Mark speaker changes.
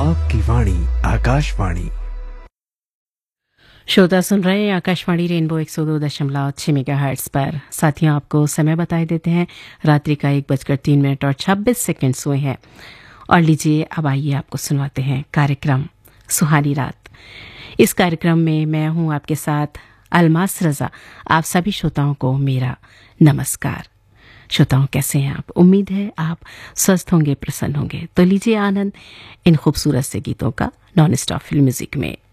Speaker 1: आपकी वाणी आकाशवाणी।
Speaker 2: श्रोता सुन रहे हैं आकाशवाणी रेनबो 102.6 मेगाहर्ट्ज पर। साथियों, आपको समय बताए देते हैं, रात्रि का 1:03 और 26 सेकंड हुए हैं। और लीजिए, अब आइए आपको सुनवाते हैं कार्यक्रम सुहानी रात। इस कार्यक्रम में मैं हूं आपके साथ अलमास रजा। आप सभी श्रोताओं को मेरा नमस्कार। श्रोताओं, कैसे हैं आप? उम्मीद है आप स्वस्थ होंगे, प्रसन्न होंगे। तो लीजिए आनंद इन खूबसूरत से गीतों का नॉन स्टॉप फिल्म म्यूजिक में।